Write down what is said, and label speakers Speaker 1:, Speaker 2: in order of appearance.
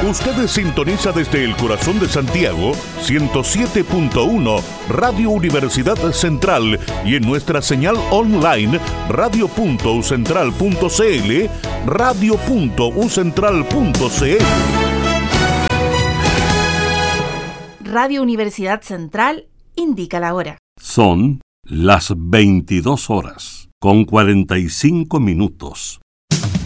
Speaker 1: Usted sintoniza desde el corazón de Santiago 107.1 Radio Universidad Central y en nuestra señal online radio.ucentral.cl, radio.ucentral.cl.
Speaker 2: Radio Universidad Central indica la hora.
Speaker 3: Son las 22 horas con 45 minutos.